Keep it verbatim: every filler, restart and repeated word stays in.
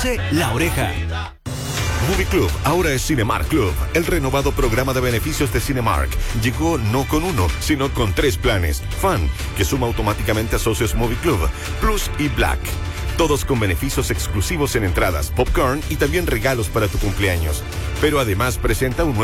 La Oreja. Movie Club ahora es Cinemark Club. El renovado programa de beneficios de Cinemark llegó no con uno, sino con tres planes. Fan, que suma automáticamente a socios Movie Club, Plus y Black. Todos con beneficios exclusivos en entradas, popcorn y también regalos para tu cumpleaños. Pero además presenta un nuevo